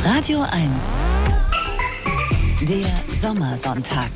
Radio 1. Der Sommersonntag.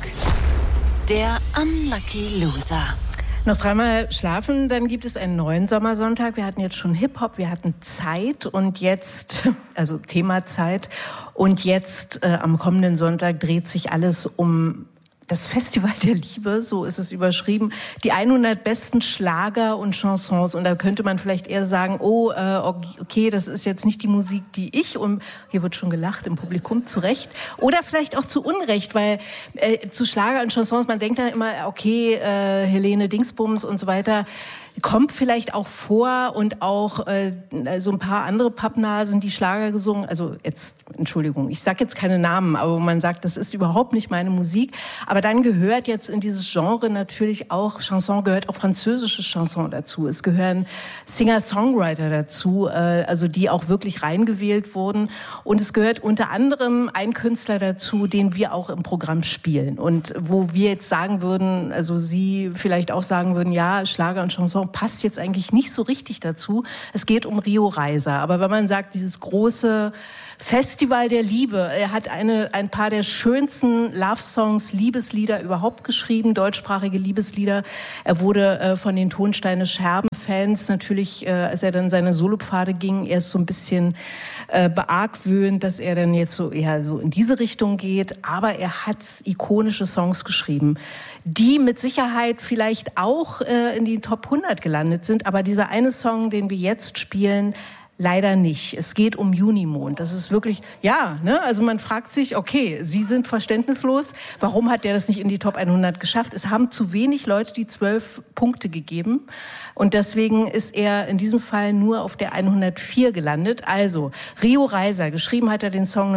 Der Unlucky Loser. Noch dreimal schlafen, dann gibt es einen neuen Sommersonntag. Wir hatten jetzt schon Hip-Hop, wir hatten Zeit und jetzt, also Thema Zeit. Und jetzt am kommenden Sonntag dreht sich alles um das Festival der Liebe, so ist es überschrieben. Die 100 besten Schlager und Chansons. Und da könnte man vielleicht eher sagen, okay, das ist jetzt nicht die Musik, die ich, und hier wird schon gelacht im Publikum, zu Recht. Oder vielleicht auch zu Unrecht, weil zu Schlager und Chansons, man denkt dann immer, okay, Helene Dingsbums und so weiter, kommt vielleicht auch vor, und auch so ein paar andere Pappnasen, die Schlager gesungen, also jetzt, Entschuldigung, ich sage jetzt keine Namen, aber man sagt, das ist überhaupt nicht meine Musik. Aber dann gehört jetzt in dieses Genre natürlich auch, Chanson gehört auch französische Chanson dazu. Es gehören Singer-Songwriter dazu, also die auch wirklich reingewählt wurden. Und es gehört unter anderem ein Künstler dazu, den wir auch im Programm spielen. Und wo wir jetzt sagen würden, also Sie vielleicht auch sagen würden, ja, Schlager und Chanson passt jetzt eigentlich nicht so richtig dazu. Es geht um Rio Reiser. Aber wenn man sagt, dieses große Festival der Liebe, er hat ein paar der schönsten Love-Songs, Liebeslieder überhaupt geschrieben, deutschsprachige Liebeslieder. Er wurde von den Tonsteine Scherben-Fans natürlich, als er dann seine Solopfade ging, erst so ein bisschen beargwöhnt, dass er dann jetzt so eher so in diese Richtung geht. Aber er hat ikonische Songs geschrieben, die mit Sicherheit vielleicht auch in die Top 100 gelandet sind. Aber dieser eine Song, den wir jetzt spielen, leider nicht. Es geht um Junimond. Das ist wirklich, ja, ne? Also man fragt sich, okay, Sie sind verständnislos. Warum hat der das nicht in die Top 100 geschafft? Es haben zu wenig Leute die 12 Punkte gegeben. Und deswegen ist er in diesem Fall nur auf der 104 gelandet. Also, Rio Reiser, geschrieben hat er den Song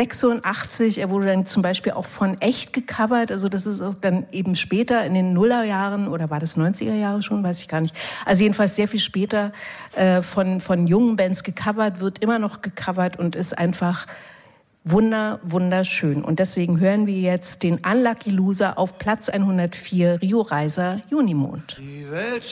1986. Er wurde dann zum Beispiel auch von Echt gecovert. Also das ist auch dann eben später in den Nullerjahren, oder war das 90er Jahre schon? Weiß ich gar nicht. Also jedenfalls sehr viel später von jungen Bands gecovert, wird immer noch gecovert und ist einfach wunderschön. Und deswegen hören wir jetzt den Unlucky Loser auf Platz 104, Rio Reiser, Junimond. Die Welt